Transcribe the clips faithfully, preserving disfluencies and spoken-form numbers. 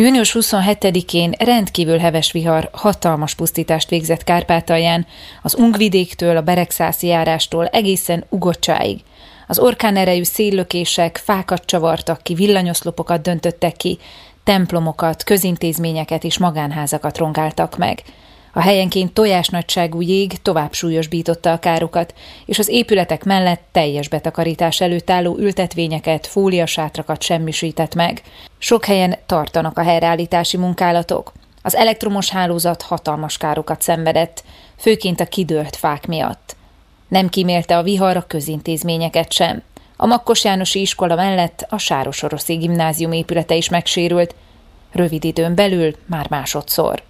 június huszonhetedikén rendkívül heves vihar hatalmas pusztítást végzett Kárpátalján, az Ungvidéktől, a Beregszászi járástól egészen Ugocsáig. Az orkánerejű széllökések fákat csavartak ki, villanyoszlopokat döntöttek ki, templomokat, közintézményeket és magánházakat rongáltak meg. A helyenként tojásnagyságú jég tovább súlyosbította a károkat, és az épületek mellett teljes betakarítás előtt álló ültetvényeket, fóliasátrakat semmisített meg. Sok helyen tartanak a helyreállítási munkálatok. Az elektromos hálózat hatalmas károkat szenvedett, főként a kidőlt fák miatt. Nem kímélte a vihar a közintézményeket sem. A Makkos Jánosi iskola mellett a Sárosoroszi gimnázium épülete is megsérült, rövid időn belül már másodszor.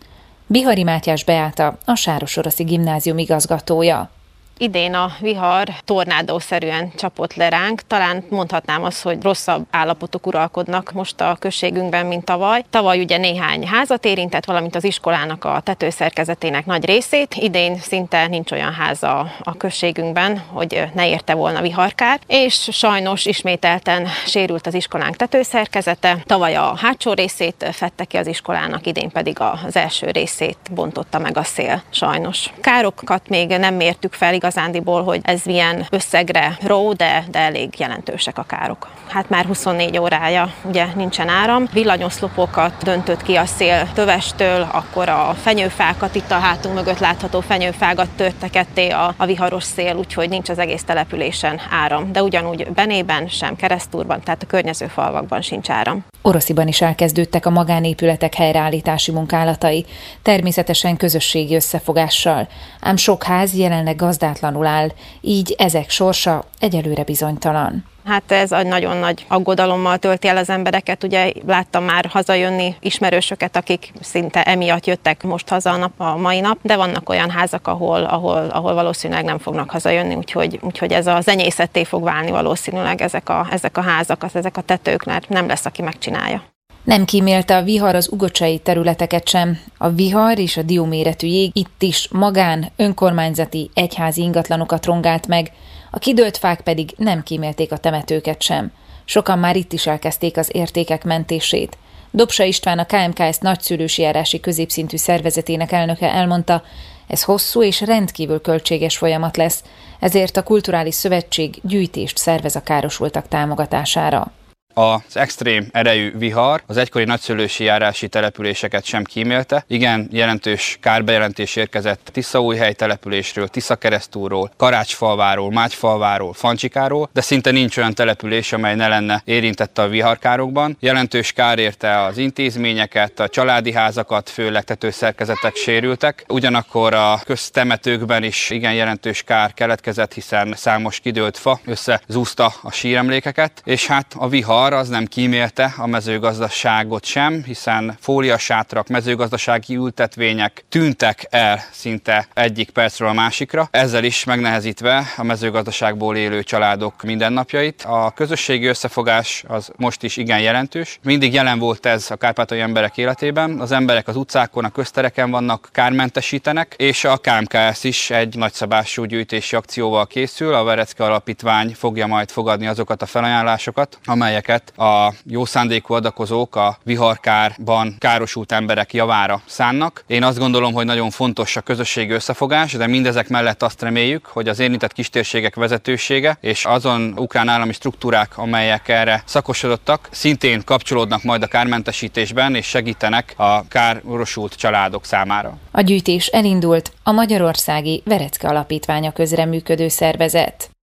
Bihari Mátyás Beáta, a Sárosoroszi gimnázium igazgatója. Idén a vihar tornádószerűen csapott le ránk. Talán mondhatnám azt, hogy rosszabb állapotok uralkodnak most a községünkben, mint tavaly. Tavaly ugye néhány házat érintett, valamint az iskolának a tetőszerkezetének nagy részét. Idén szinte nincs olyan háza a községünkben, hogy ne érte volna viharkár, és sajnos ismételten sérült az iskolánk tetőszerkezete. Tavaly a hátsó részét fedte ki az iskolának, idén pedig az első részét bontotta meg a szél, sajnos. Károkat még nem mértük fel igazándiból, hogy ez milyen összegre ró, de, de elég jelentősek a károk. Hát már huszonnégy órája ugye nincsen áram. Villanyoszlopokat döntött ki a szél tövestől, akkor a fenyőfákat, itt a hátunk mögött látható fenyőfákat törte ketté a, a viharos szél, úgyhogy nincs az egész településen áram. De ugyanúgy Benében, sem Keresztúrban, tehát a környező falvakban sincs áram. Orosziban is elkezdődtek a magánépületek helyreállítási munkálatai, természetesen közösségi összefogással, ám sok ház jelenleg gazdátlanul áll, így ezek sorsa egyelőre bizonytalan. Hát ez egy nagyon nagy aggodalommal tölti el az embereket. Ugye láttam már hazajönni ismerősöket, akik szinte emiatt jöttek most haza a, nap, a mai nap, de vannak olyan házak, ahol, ahol, ahol valószínűleg nem fognak hazajönni, úgyhogy, úgyhogy ez a zenyészetté fog válni valószínűleg ezek a, ezek a házak, ezek a tetők, mert nem lesz, aki megcsinálja. Nem kímélte a vihar az ugocsai területeket sem. A vihar és a dióméretű jég itt is magán, önkormányzati, egyházi ingatlanokat rongált meg, a kidőlt fák pedig nem kímélték a temetőket sem. Sokan már itt is elkezdték az értékek mentését. Dobsa István, a ká em ká es nagyszülősi járási középszintű szervezetének elnöke elmondta, ez hosszú és rendkívül költséges folyamat lesz, ezért a Kulturális Szövetség gyűjtést szervez a károsultak támogatására. Az extrém erejű vihar az egykori nagyszülősi járási településeket sem kímélte. Igen, jelentős kárbejelentés érkezett Tiszaújhely településről, Tiszakeresztúrról, Karácsfalváról, Mátyfalváról, Fancsikáról, de szinte nincs olyan település, amely ne lenne érintett a viharkárokban. Jelentős kár érte az intézményeket, a családi házakat, főleg tetőszerkezetek sérültek. Ugyanakkor a köztemetőkben is igen jelentős kár keletkezett, hiszen számos kidőlt fa összezúzta a síremlékeket, és hát a vihar az nem kímélte a mezőgazdaságot sem, hiszen fóliasátrak, mezőgazdasági ültetvények tűntek el szinte egyik percről a másikra, ezzel is megnehezítve a mezőgazdaságból élő családok mindennapjait. A közösségi összefogás az most is igen jelentős. Mindig jelen volt ez a kárpátaljai emberek életében. Az emberek az utcákon, a köztereken vannak, kármentesítenek, és a ká em ká es is egy nagyszabású gyűjtési akcióval készül. A Verecke Alapítvány fogja majd fogadni azokat a felajánlásokat, amelyeket a jó szándékú adakozók a viharkárban károsult emberek javára szánnak. Én azt gondolom, hogy nagyon fontos a közösségi összefogás, de mindezek mellett azt reméljük, hogy az érintett kistérségek vezetősége és azon ukrán állami struktúrák, amelyek erre szakosodottak, szintén kapcsolódnak majd a kármentesítésben és segítenek a károsult családok számára. A gyűjtés elindult, a Magyarországi Verecke Alapítványa közreműködő szervezet.